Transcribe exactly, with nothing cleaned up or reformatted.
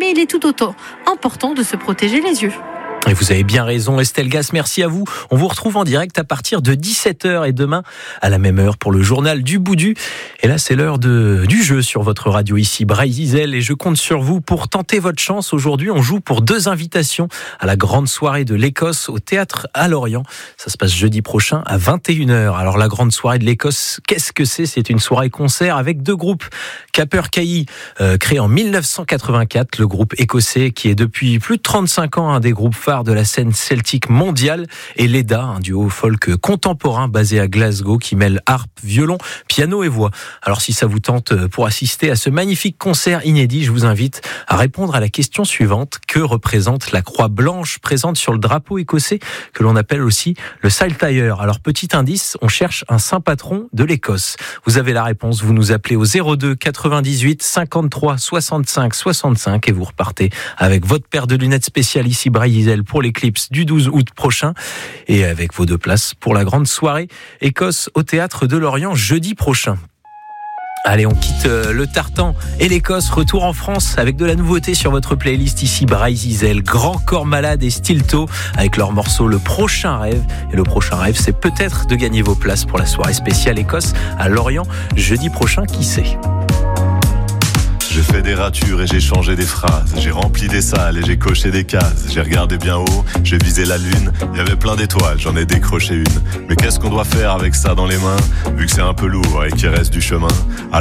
mais il est tout autant important de se protéger les yeux. Et vous avez bien raison, Estelle Gas, merci à vous. On vous retrouve en direct à partir de dix-sept heures et demain à la même heure pour le journal du Boudu. Et là, c'est l'heure de, du jeu sur votre radio ici, Bray-Zizel, et je compte sur vous pour tenter votre chance. Aujourd'hui, on joue pour deux invitations à la grande soirée de l'Écosse au théâtre à Lorient. Ça se passe jeudi prochain à vingt et une heures. Alors, la grande soirée de l'Écosse, qu'est-ce que c'est ? C'est une soirée concert avec deux groupes. Capercaillie, euh, créé en dix-neuf cent quatre-vingt-quatre, le groupe écossais qui est depuis plus de trente-cinq ans un des groupes phares de la scène celtique mondiale, et Leda, un duo folk contemporain basé à Glasgow qui mêle harpe, violon, piano et voix. Alors si ça vous tente, pour assister à ce magnifique concert inédit, je vous invite à répondre à la question suivante: que représente la croix blanche présente sur le drapeau écossais que l'on appelle aussi le Saltire? Alors petit indice, on cherche un saint patron de l'Écosse. Vous avez la réponse, vous nous appelez au zéro deux quatre-vingt-dix-huit cinquante-trois soixante-cinq soixante-cinq et vous repartez avec votre paire de lunettes spéciales ici Bray-Zizel pour l'éclipse du douze août prochain et avec vos deux places pour la grande soirée Écosse au théâtre de Lorient jeudi prochain. Allez, on quitte le tartan et l'Écosse, retour en France avec de la nouveauté sur votre playlist ici Bray-Zizel, Grand Corps Malade et Stilto avec leur morceau Le Prochain Rêve. Et le prochain rêve, c'est peut-être de gagner vos places pour la soirée spéciale Écosse à Lorient jeudi prochain, qui sait. J'ai fait des ratures et j'ai changé des phrases. J'ai rempli des salles et j'ai coché des cases. J'ai regardé bien haut, j'ai visé la lune. Il y avait plein d'étoiles, j'en ai décroché une. Mais qu'est-ce qu'on doit faire avec ça dans les mains, vu que c'est un peu lourd et qu'il reste du chemin? Alors